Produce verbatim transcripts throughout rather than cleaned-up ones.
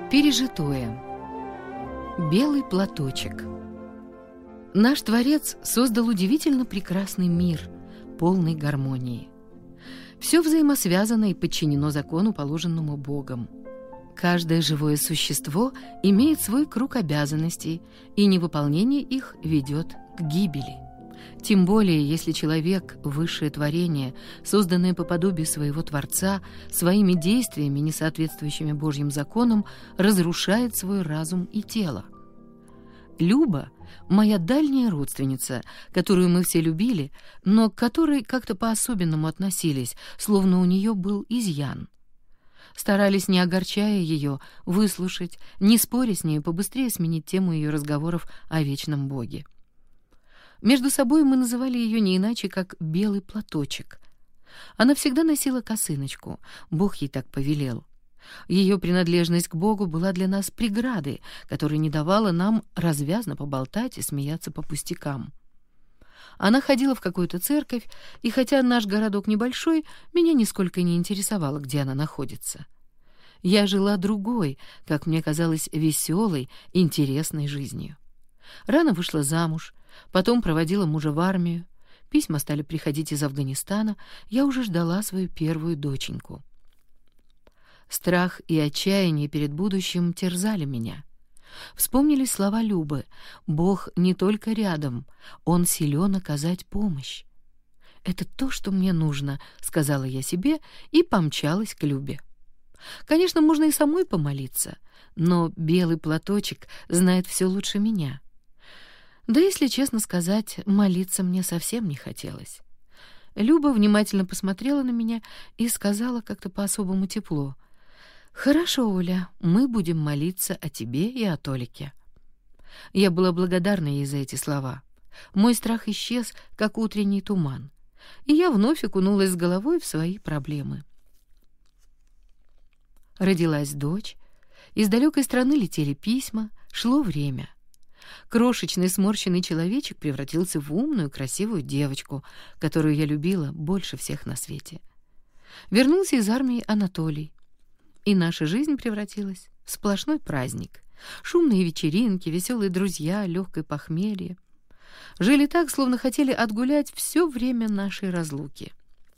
Пережитое. Белый платочек. Наш Творец создал удивительно прекрасный мир, полный гармонии. Все взаимосвязано и подчинено закону, положенному Богом. Каждое живое существо имеет свой круг обязанностей, и невыполнение их ведет к гибели. Тем более, если человек, высшее творение, созданное по подобию своего Творца, своими действиями, не соответствующими Божьим законам, разрушает свой разум и тело. Люба — моя дальняя родственница, которую мы все любили, но к которой как-то по-особенному относились, словно у нее был изъян. Старались, не огорчая ее, выслушать, не споря с ней, побыстрее сменить тему ее разговоров о вечном Боге. Между собой мы называли ее не иначе, как «белый платочек». Она всегда носила косыночку, Бог ей так повелел. Ее принадлежность к Богу была для нас преградой, которая не давала нам развязно поболтать и смеяться по пустякам. Она ходила в какую-то церковь, и хотя наш городок небольшой, меня нисколько не интересовало, где она находится. Я жила другой, как мне казалось, веселой, интересной жизнью. Рано вышла замуж, потом проводила мужа в армию. Письма стали приходить из Афганистана, я уже ждала свою первую доченьку. Страх и отчаяние перед будущим терзали меня. Вспомнились слова Любы: «Бог не только рядом, Он силен оказать помощь». «Это то, что мне нужно», — сказала я себе и помчалась к Любе. Конечно, можно и самой помолиться, но белый платочек знает все лучше меня. Да, если честно сказать, молиться мне совсем не хотелось. Люба внимательно посмотрела на меня и сказала как-то по-особому тепло: «Хорошо, Оля, мы будем молиться о тебе и о Толике». Я была благодарна ей за эти слова. Мой страх исчез, как утренний туман, и я вновь окунулась с головой в свои проблемы. Родилась дочь, из далекой страны летели письма, шло время. Крошечный сморщенный человечек превратился в умную, красивую девочку, которую я любила больше всех на свете. Вернулся из армии Анатолий, и наша жизнь превратилась в сплошной праздник. Шумные вечеринки, веселые друзья, легкое похмелье. Жили так, словно хотели отгулять все время нашей разлуки.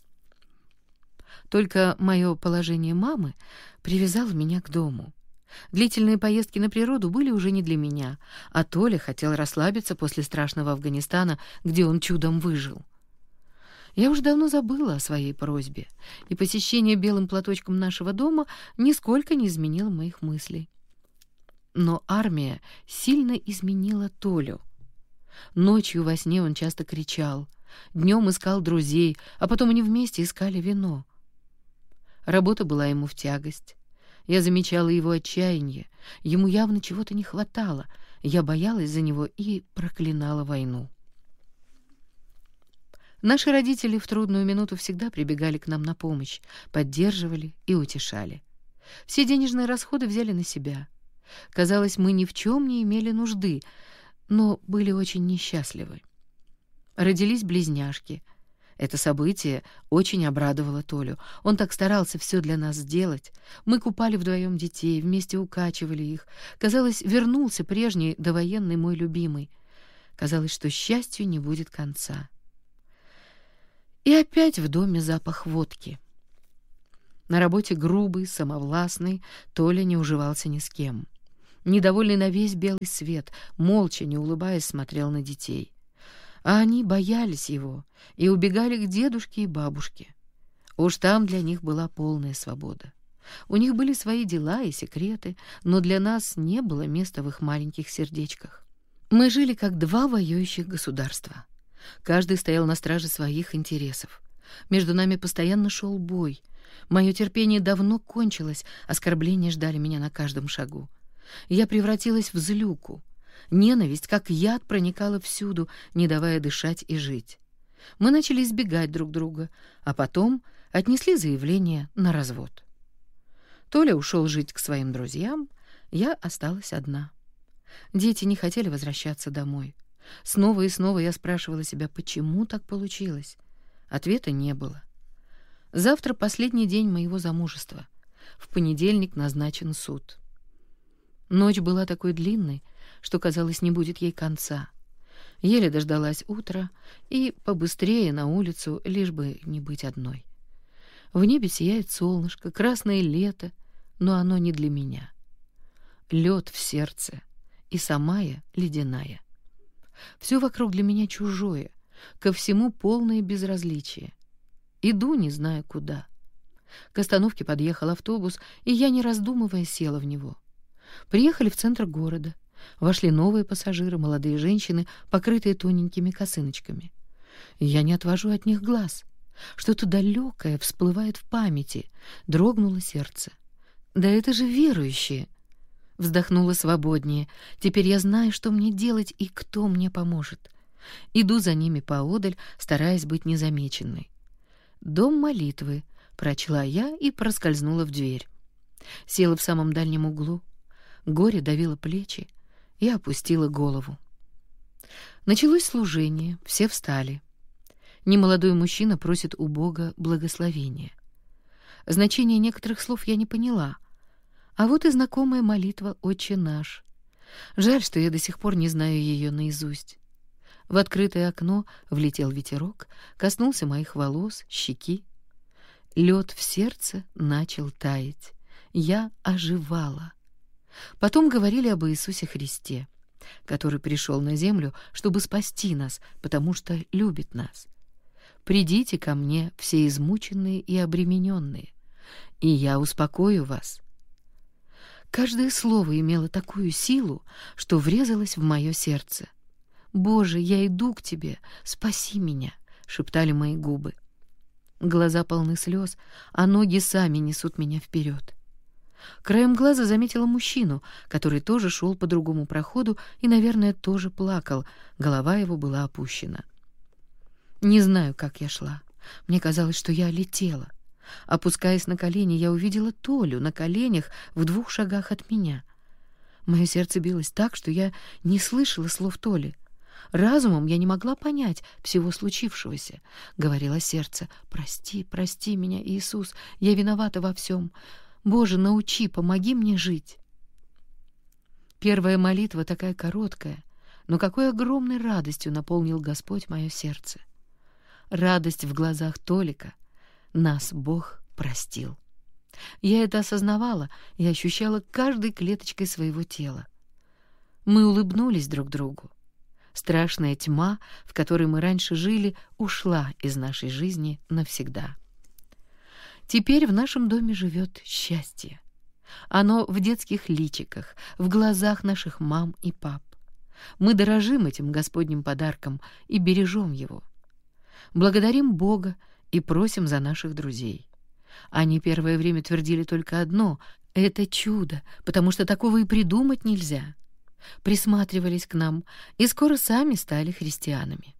Только мое положение мамы привязало меня к дому. Длительные поездки на природу были уже не для меня, а Толя хотел расслабиться после страшного Афганистана, где он чудом выжил. Я уже давно забыла о своей просьбе, и посещение белым платочком нашего дома нисколько не изменило моих мыслей. Но армия сильно изменила Толю. Ночью во сне он часто кричал, днем искал друзей, а потом они вместе искали вино. Работа была ему в тягость. Я замечала его отчаяние. Ему явно чего-то не хватало. Я боялась за него и проклинала войну. Наши родители в трудную минуту всегда прибегали к нам на помощь, поддерживали и утешали. Все денежные расходы взяли на себя. Казалось, мы ни в чем не имели нужды, но были очень несчастливы. Родились близняшки. Это событие очень обрадовало Толю. Он так старался все для нас сделать. Мы купали вдвоем детей, вместе укачивали их. Казалось, вернулся прежний довоенный мой любимый. Казалось, что счастью не будет конца. И опять в доме запах водки. На работе грубый, самовластный, Толя не уживался ни с кем. Недовольный на весь белый свет, молча, не улыбаясь, смотрел на детей. А они боялись его и убегали к дедушке и бабушке. Уж там для них была полная свобода. У них были свои дела и секреты, но для нас не было места в их маленьких сердечках. Мы жили как два воюющих государства. Каждый стоял на страже своих интересов. Между нами постоянно шел бой. Мое терпение давно кончилось, оскорбления ждали меня на каждом шагу. Я превратилась в злюку. Ненависть, как яд, проникала всюду, не давая дышать и жить. Мы начали избегать друг друга, а потом отнесли заявление на развод. Толя ушел жить к своим друзьям, я осталась одна. Дети не хотели возвращаться домой. Снова и снова я спрашивала себя, почему так получилось. Ответа не было. Завтра последний день моего замужества. В понедельник назначен суд. Ночь была такой длинной, что, казалось, не будет ей конца. Еле дождалась утра и побыстрее на улицу, лишь бы не быть одной. В небе сияет солнышко, красное лето, но оно не для меня. Лед в сердце, и сама я ледяная. Все вокруг для меня чужое, ко всему полное безразличие. Иду, не знаю куда. К остановке подъехал автобус, и я, не раздумывая, села в него. Приехали в центр города. Вошли новые пассажиры, молодые женщины, покрытые тоненькими косыночками. Я не отвожу от них глаз. Что-то далекое всплывает в памяти. Дрогнуло сердце. Да это же верующие! Вздохнула свободнее. Теперь я знаю, что мне делать и кто мне поможет. Иду за ними поодаль, стараясь быть незамеченной. «Дом молитвы», — прочла я и проскользнула в дверь. Села в самом дальнем углу. Горе давило плечи. Я опустила голову. Началось служение, все встали. Немолодой мужчина просит у Бога благословения. Значение некоторых слов я не поняла. А вот и знакомая молитва «Отче наш». Жаль, что я до сих пор не знаю ее наизусть. В открытое окно влетел ветерок, коснулся моих волос, щеки. Лед в сердце начал таять. Я оживала. Потом говорили об Иисусе Христе, который пришел на землю, чтобы спасти нас, потому что любит нас. «Придите ко мне, все измученные и обремененные, и я успокою вас». Каждое слово имело такую силу, что врезалось в мое сердце. «Боже, я иду к Тебе, спаси меня!» — шептали мои губы. Глаза полны слез, а ноги сами несут меня вперед. Краем глаза заметила мужчину, который тоже шел по другому проходу и, наверное, тоже плакал, голова его была опущена. Не знаю, как я шла. Мне казалось, что я летела. Опускаясь на колени, я увидела Толю на коленях в двух шагах от меня. Мое сердце билось так, что я не слышала слов Толи. Разумом я не могла понять всего случившегося. Говорило сердце: «Прости, прости меня, Иисус, я виновата во всем. Боже, научи, помоги мне жить». Первая молитва такая короткая, но какой огромной радостью наполнил Господь мое сердце. Радость в глазах Толика. Нас Бог простил. Я это осознавала и ощущала каждой клеточкой своего тела. Мы улыбнулись друг другу. Страшная тьма, в которой мы раньше жили, ушла из нашей жизни навсегда. Теперь в нашем доме живет счастье. Оно в детских личиках, в глазах наших мам и пап. Мы дорожим этим Господним подарком и бережем его. Благодарим Бога и просим за наших друзей. Они первое время твердили только одно — это чудо, потому что такого и придумать нельзя. Присматривались к нам и скоро сами стали христианами.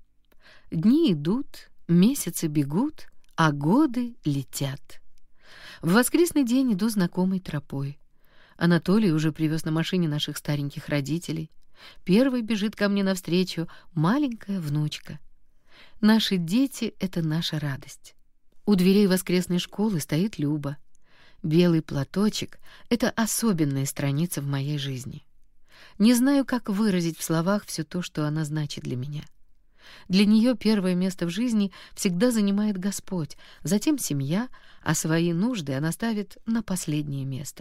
Дни идут, месяцы бегут, а годы летят. В воскресный день иду знакомой тропой. Анатолий уже привез на машине наших стареньких родителей. Первой бежит ко мне навстречу маленькая внучка. Наши дети — это наша радость. У дверей воскресной школы стоит Люба. Белый платочек — это особенная страница в моей жизни. Не знаю, как выразить в словах все то, что она значит для меня. Для нее первое место в жизни всегда занимает Господь, затем семья, а свои нужды она ставит на последнее место.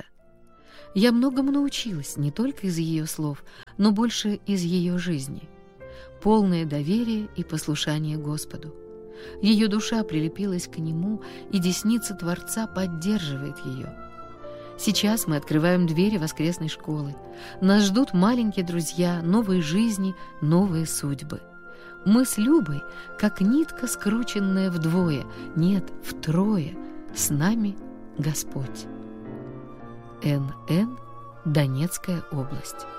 Я многому научилась не только из ее слов, но больше из ее жизни. Полное доверие и послушание Господу. Ее душа прилепилась к Нему, и десница Творца поддерживает ее. Сейчас мы открываем двери воскресной школы. Нас ждут маленькие друзья, новые жизни, новые судьбы. Мы с Любой, как нитка, скрученная вдвое, нет, втрое, с нами Господь. Н Н. Донецкая область.